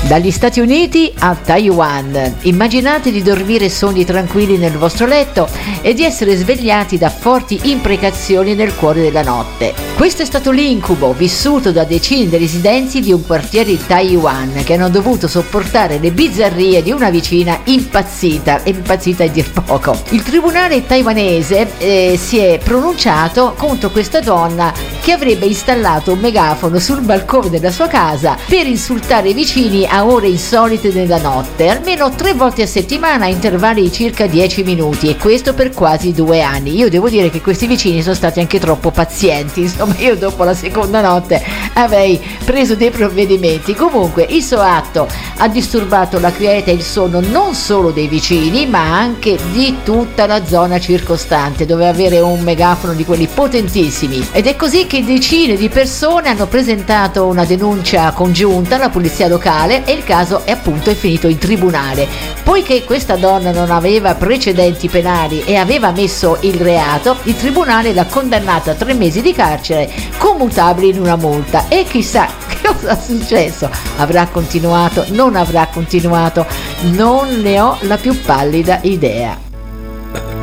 Dagli Stati Uniti a Taiwan, immaginate di dormire sogni tranquilli nel vostro letto e di essere svegliati da forti imprecazioni nel cuore della notte. Questo è stato l'incubo vissuto da decine di residenti di un quartiere di Taiwan che hanno dovuto sopportare le bizzarrie di una vicina impazzita è dir poco. Il tribunale taiwanese si è pronunciato contro questa donna che avrebbe installato un megafono sul balcone della sua casa per insultare i vicini a ore insolite nella notte, almeno 3 volte a settimana a intervalli di circa 10 minuti, e questo per quasi 2 anni. Io devo dire che questi vicini sono stati anche troppo pazienti, insomma io dopo la seconda notte avrei preso dei provvedimenti. Comunque il suo atto ha disturbato la quiete e il sonno non solo dei vicini ma anche di tutta la zona circostante. Doveva avere un megafono di quelli potentissimi, ed è così che decine di persone hanno presentato una denuncia congiunta alla polizia locale e il caso è finito in tribunale. Poiché questa donna non aveva precedenti penali e aveva ammesso il reato, il tribunale l'ha condannata a 3 mesi di carcere commutabili in una multa. E chissà che cosa è successo, avrà continuato, non avrà continuato, non ne ho la più pallida idea.